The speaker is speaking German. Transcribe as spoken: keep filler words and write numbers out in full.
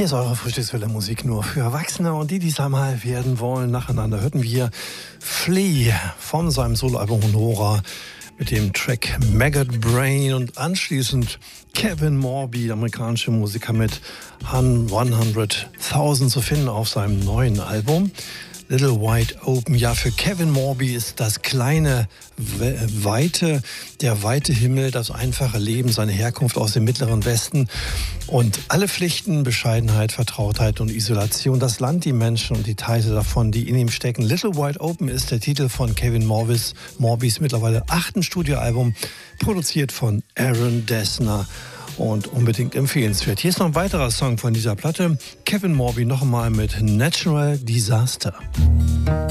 Hier ist eure Frühstückswelle Musik nur für Erwachsene und die, die es einmal werden wollen. Nacheinander hörten wir Flea von seinem Soloalbum Honora mit dem Track Maggot Brain und anschließend Kevin Morby, der amerikanische Musiker, mit hunderttausend zu finden auf seinem neuen Album Little Wide Open. Ja, für Kevin Morby ist das kleine, weite, der weite Himmel, das einfache Leben, seine Herkunft aus dem Mittleren Westen und alle Pflichten, Bescheidenheit, Vertrautheit und Isolation, das Land, die Menschen und die Teile davon, die in ihm stecken. Little Wide Open ist der Titel von Kevin Morbys, Morbys mittlerweile achten Studioalbum, produziert von Aaron Dessner. Und unbedingt empfehlenswert. Hier ist noch ein weiterer Song von dieser Platte. Kevin Morby noch einmal mit Natural Disaster.